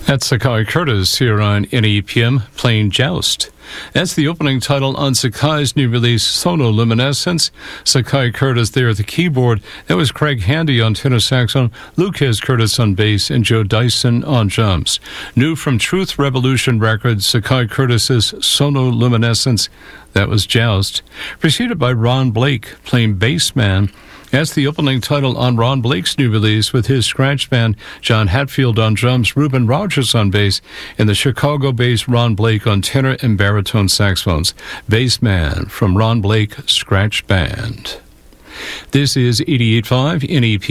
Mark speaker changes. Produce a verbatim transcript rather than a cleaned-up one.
Speaker 1: That's Sakai Curtis here on N E P M playing Joust. That's the opening title on Sakai's new release, Sonoluminescence. Sakai Curtis there at the keyboard. That was Craig Handy on tenor saxophone, Lucas Curtis on bass, and Joe Dyson on drums. New from Truth Revolution Records, Sakai Curtis's Sonoluminescence. That was Joust. Preceded by Ron Blake playing Bassman. That's the opening title on Ron Blake's new release with his scratch band, John Hatfield on drums, Reuben Rogers on bass, and the Chicago-based Ron Blake on tenor and baritone saxophones. Bassman from Ron Blake Scratch Band. This is eighty-eight point five N E P.